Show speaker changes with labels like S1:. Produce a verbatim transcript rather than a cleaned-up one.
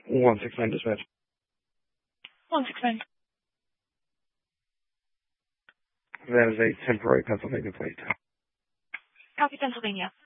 S1: one six nine dispatch.
S2: one six nine.
S1: That is a temporary Pennsylvania plate.
S2: Copy, Pennsylvania.